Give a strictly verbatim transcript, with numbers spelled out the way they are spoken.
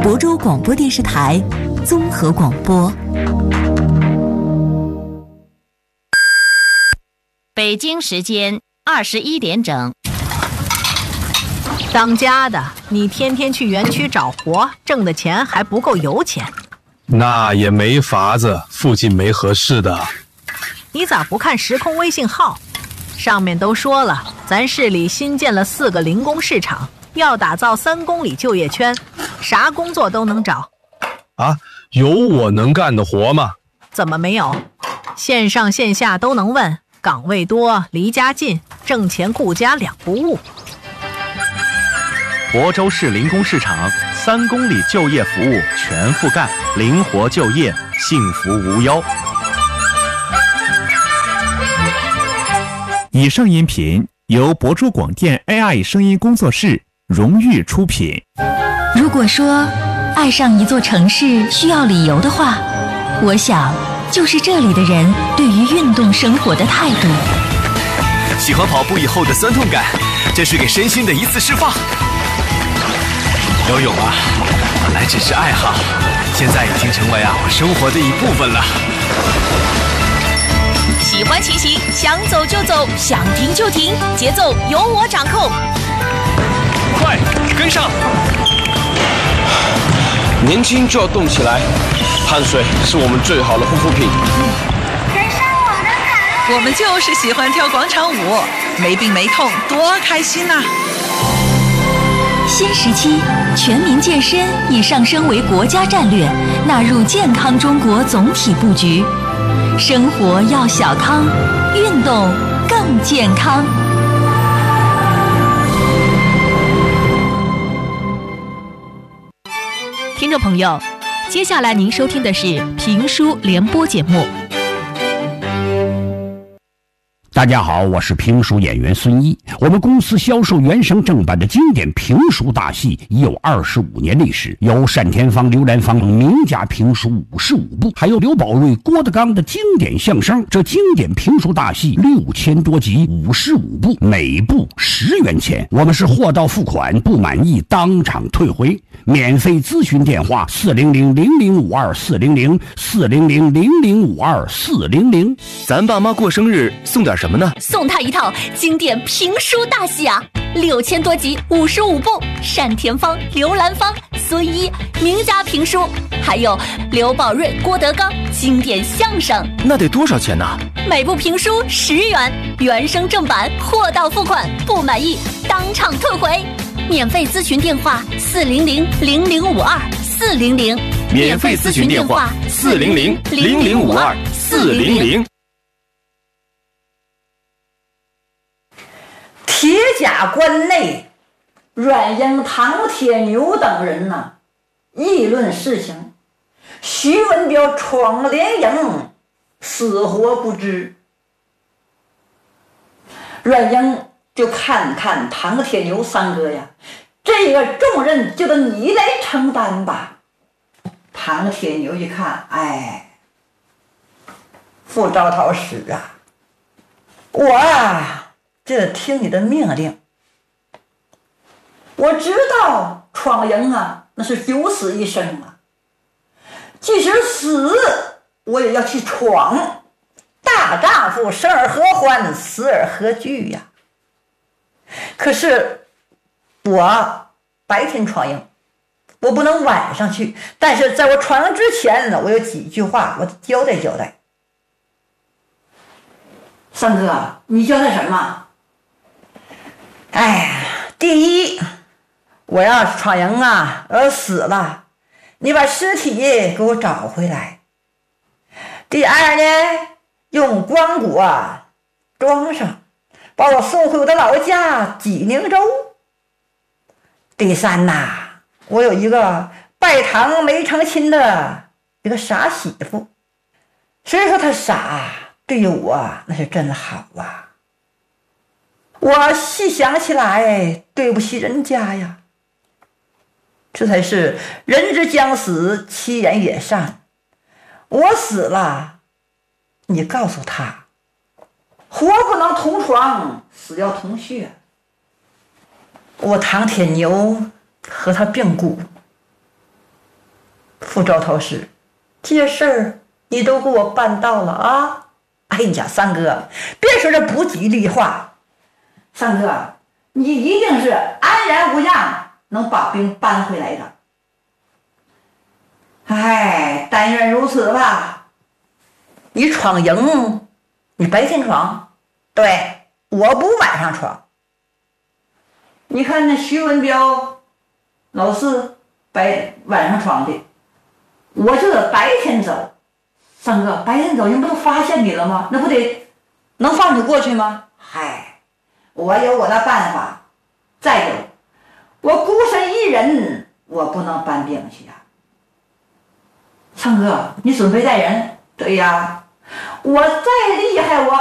亳州广播电视台综合广播。 北京时间二十一点整。 当家的，你天天去园区找活，挣的钱还不够油钱。 那也没法子，附近没合适的。 你咋不看时空微信号？上面都说了，咱市里新建了四个零工市场，要打造三公里就业圈，啥工作都能找。 啊，有我能干的活吗？ 怎么没有？线上线下都能问，岗位多，离家近，挣钱顾家两不误。 亳州市零工市场三公里就业服务全覆盖，灵活就业，幸福无忧。 以上音频由亳州广电 A I 声音工作室荣誉出品。 如果说爱上一座城市需要理由的话，我想就是这里的人对于运动生活的态度。 喜欢跑步以后的酸痛感，这是给身心的一次释放。游泳啊，本来只是爱好，现在已经成为啊我生活的一部分了。 喜欢骑行，想走就走，想停就停，节奏由我掌控。 快，跟上！年轻就要动起来，汗水是我们最好的护肤品。 跟上我的卡！ 我们就是喜欢跳广场舞，没病没痛，多开心呐！ 新时期，全民健身已上升为国家战略，纳入健康中国总体布局。生活要小康，运动更健康。 听众朋友，接下来您收听的是评书联播节目。 大家好，我是评书演员孙一。我们公司销售原声正版的经典评书大戏已有二十五年历史，有单田芳、刘兰芳名家评书五十五部，还有刘宝瑞、郭德纲的经典相声。这经典评书大戏六千多集，五十五部，每部十元钱。我们是货到付款，不满意当场退回。免费咨询电话：四零零零零五二四零零四零零零零五二四零零。 咱爸妈过生日送点什么呢？ 送他一套经典评书大戏啊，六千多集，五十五部，单田芳、刘兰芳、孙一名家评书，还有刘宝瑞、郭德纲经典相声。 那得多少钱呢？ 每部评书十元，原声正版，货到付款，不满意当场退回。免费咨询电话：四零零零零五二四零零。 免费咨询电话：四零零零零五二四零零。 铁甲关内，阮英、唐铁牛等人呐、啊，议论事情。徐文彪闯了连营，死活不知。阮英就看看唐铁牛三哥呀，这个重任就得你来承担吧。唐铁牛一看，哎，副招讨使啊，我啊就得听你的命令。我知道闯营啊，那是九死一生啊，即使死我也要去闯。大丈夫生而何欢，死而何惧呀？可是我白天闯营，我不能晚上去，但是在我闯营之前呢，我有几句话我交代交代。三哥，你交代什么？哎，第一，我要闯营啊，我要死了，你把尸体给我找回来。第二呢，用棺椁啊装上，把我送回我的老家济宁州。第三呐、啊，我有一个拜堂没成亲的一个傻媳妇，虽说她傻，对我那是真好啊。我细想起来，对不起人家呀。这才是人之将死，其言也善。我死了，你告诉他，活不能同床，死要同穴。我唐铁牛和他并骨， 副招头师，这事儿你都给我办到了啊！哎呀，三哥，别说这不吉利话，三哥，你一定是安然无恙，能把兵搬回来的。哎，但愿如此吧。你闯营，你白天闯，对，我不晚上闯。你看那徐文彪老四白晚上闯的，我就得白天走。三哥，白天走人不都发现你了吗？那不得能放你过去吗？嗨，我有我的办法。再有，我孤身一人，我不能搬兵去呀。三哥，你准备带人？对呀，我再厉害我